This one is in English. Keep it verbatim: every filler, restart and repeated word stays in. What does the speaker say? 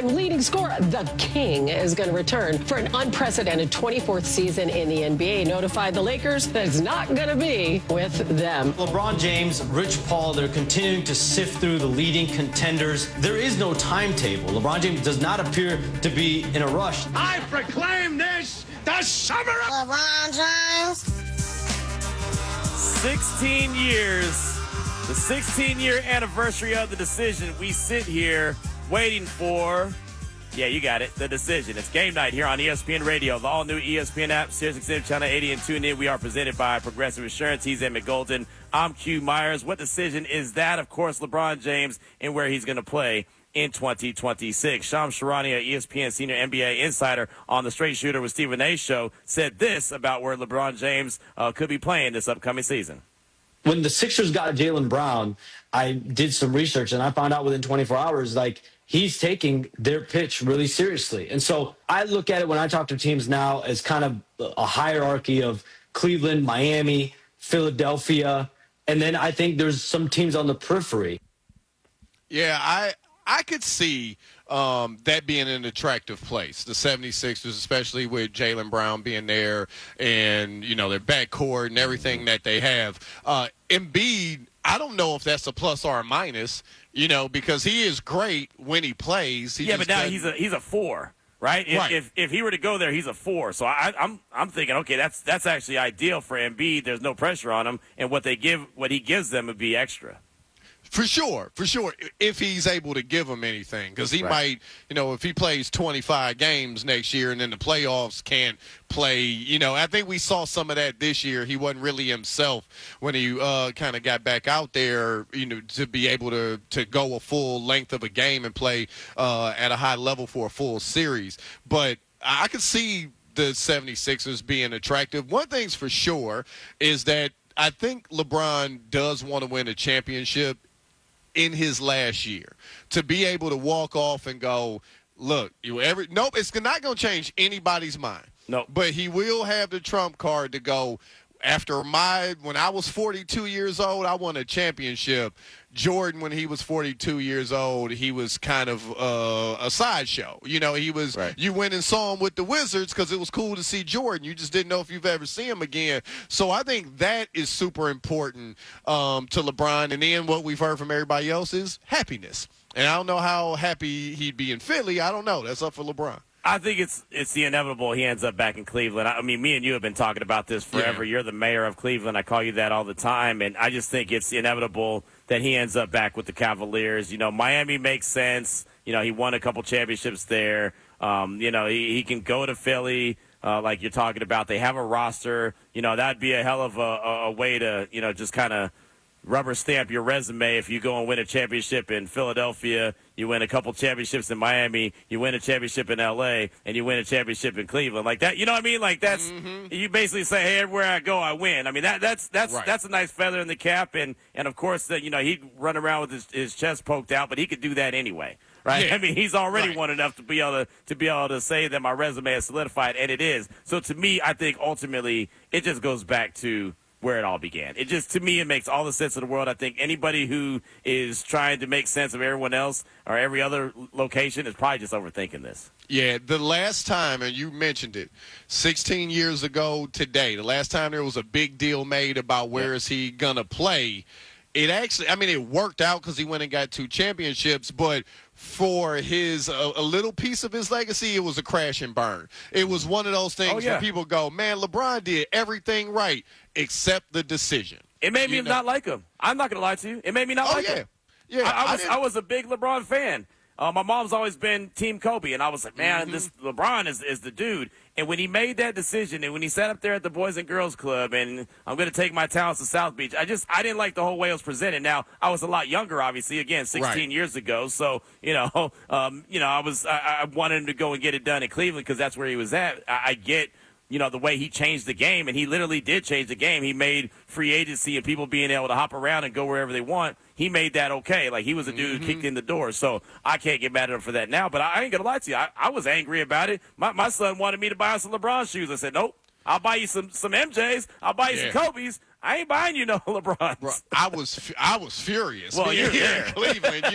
all-time leading scorer, the King, is going to return for an unprecedented twenty-fourth season in the N B A. Notified the Lakers that it's not going to be with them. LeBron James, Rich Paul, they're continuing to sift through the leading contenders. There is no timetable. LeBron James does not appear to be in a rush. I proclaim this the summer of LeBron James. sixteen years, the sixteen-year anniversary of the decision. We sit here waiting for, yeah, you got it, the decision. It's game night here on E S P N Radio, the all-new E S P N app, Sirius X M Channel eighty, and tune in. We are presented by Progressive Insurance. He's Emmett Golden. I'm Q Myers. What decision is that? Of course, LeBron James and where he's going to play in twenty twenty-six. Shams Charania, E S P N senior N B A insider on the Straight Shooter with Stephen A. show, said this about where LeBron James uh, could be playing this upcoming season. When the Sixers got Jaylen Brown, I did some research, and I found out within twenty-four hours, like, he's taking their pitch really seriously. And so I look at it when I talk to teams now as kind of a hierarchy of Cleveland, Miami, Philadelphia, and then I think there's some teams on the periphery. Yeah, I I could see um, that being an attractive place, the seventy-sixers, especially with Jaylen Brown being there and, you know, their backcourt and everything that they have. Uh, Embiid, I don't know if that's a plus or a minus, you know, because he is great when he plays. He yeah, but now doesn't... he's a he's a four, right? If, right. if if he were to go there, he's a four. So I, I'm I'm thinking, okay, that's that's actually ideal for Embiid. There's no pressure on him, and what they give, what he gives them, would be extra. For sure, for sure, if he's able to give them anything. Because he right. might, you know, if he plays twenty-five games next year and then the playoffs can't play, you know, I think we saw some of that this year. He wasn't really himself when he uh, kind of got back out there, you know, to be able to, to go a full length of a game and play uh, at a high level for a full series. But I could see the seventy-sixers being attractive. One thing's for sure is that I think LeBron does want to win a championship in his last year, to be able to walk off and go, look, you ever nope, it's not going to change anybody's mind. No, but he will have the trump card to go. After my when I was forty-two years old, I won a championship. Jordan, when he was forty-two years old, he was kind of uh, a sideshow. You know, he was right. You went and saw him with the Wizards because it was cool to see Jordan. You just didn't know if you've ever seen him again. So I think that is super important um, to LeBron. And then what we've heard from everybody else is happiness. And I don't know how happy he'd be in Philly. I don't know. That's up for LeBron. I think it's it's the inevitable. He ends up back in Cleveland. I mean, me and you have been talking about this forever. Yeah. You're the mayor of Cleveland. I call you that all the time. And I just think it's inevitable that he ends up back with the Cavaliers. You know, Miami makes sense. You know, he won a couple championships there. Um, you know, he, he can go to Philly, uh, like you're talking about. They have a roster. You know, that'd be a hell of a, a, a way to, you know, just kind of rubber stamp your resume. If you go and win a championship in Philadelphia, you win a couple championships in Miami, you win a championship in L A, and you win a championship in Cleveland. Like that, you know what I mean? Like that's mm-hmm. You basically say, hey, everywhere I go, I win. I mean, that that's that's right. that's a nice feather in the cap, and and of course, that you know he'd run around with his, his chest poked out, but he could do that anyway. Right? Yeah. I mean, he's already right. won enough to be able to, to be able to say that my resume is solidified, and it is. So to me, I think ultimately it just goes back to where it all began. It just, to me, it makes all the sense in the world. I think anybody who is trying to make sense of everyone else or every other location is probably just overthinking this. Yeah, the last time, and you mentioned it, sixteen years ago today, the last time there was a big deal made about where yeah. is he going to play, it actually, I mean, it worked out because he went and got two championships, but for his a, a little piece of his legacy, it was a crash and burn. It was one of those things oh, yeah. where people go, man, LeBron did everything right except the decision. It made me you know? not like him. I'm not going to lie to you. It made me not oh, like yeah. him. Yeah, I, I, I, was, I was a big LeBron fan. Uh, my mom's always been Team Kobe, and I was like, man, mm-hmm. this LeBron is, is the dude. And when he made that decision, and when he sat up there at the Boys and Girls Club, and I'm going to take my talents to South Beach, I just I didn't like the whole way it was presented. Now I was a lot younger, obviously, again, sixteen right. years ago. So you know, um, you know, I was I, I wanted him to go and get it done in Cleveland because that's where he was at. I, I get. You know, the way he changed the game, and he literally did change the game. He made free agency and people being able to hop around and go wherever they want. He made that okay. Like, he was a dude mm-hmm. who kicked in the door. So I can't get mad at him for that now. But I, I ain't going to lie to you. I, I was angry about it. My, my son wanted me to buy him some LeBron shoes. I said, nope. I'll buy you some, some M Js. I'll buy you yeah. some Kobe's. I ain't buying you no LeBrons. Bro, I was I was furious. Well, Being you're here there. in Cleveland.